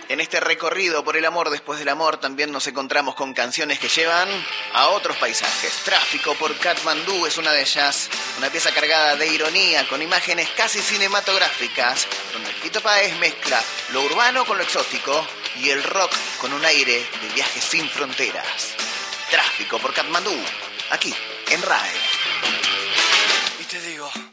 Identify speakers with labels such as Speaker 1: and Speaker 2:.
Speaker 1: En este recorrido por el amor después del amor también nos encontramos con canciones que llevan a otros paisajes. Tráfico por Katmandú es una de ellas, una pieza cargada de ironía con imágenes casi cinematográficas, donde Fito Páez mezcla lo urbano con lo exótico y el rock con un aire de viajes sin fronteras. Tráfico por Katmandú, aquí en RAE.
Speaker 2: Y te digo...